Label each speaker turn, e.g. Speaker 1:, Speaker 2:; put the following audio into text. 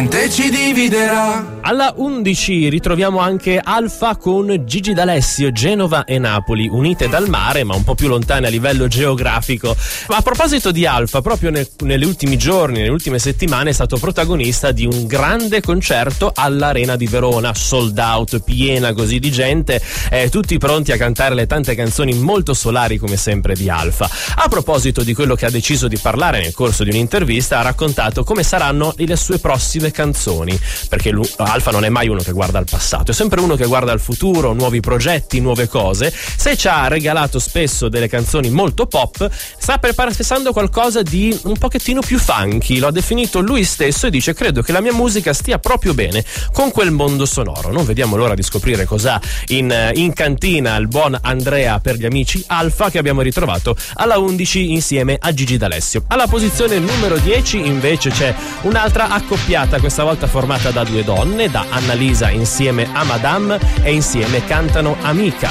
Speaker 1: ci dividerà.
Speaker 2: Alla 11 ritroviamo anche Alfa con Gigi D'Alessio. Genova e Napoli unite dal mare ma un po' più lontane a livello geografico. Ma a proposito di Alfa, proprio negli ultimi giorni, nelle ultime settimane è stato protagonista di un grande concerto all'Arena di Verona, sold out, piena così di gente, tutti pronti a cantare le tante canzoni molto solari come sempre di Alfa. A proposito di quello che ha deciso di parlare nel corso di un'intervista, ha raccontato come saranno le sue prossime canzoni, perché Alfa non è mai uno che guarda al passato, è sempre uno che guarda al futuro, nuovi progetti, nuove cose. Se ci ha regalato spesso delle canzoni molto pop, sta pensando qualcosa di un pochettino più funky, lo ha definito lui stesso e dice: credo che la mia musica stia proprio bene con quel mondo sonoro. Non vediamo l'ora di scoprire cos'ha in cantina il buon Andrea per gli amici Alfa, che abbiamo ritrovato alla 11 insieme a Gigi D'Alessio. Alla posizione numero 10 invece c'è un'altra accoppiata, questa volta formata da due donne, da Annalisa insieme a Madame, e insieme cantano Amica.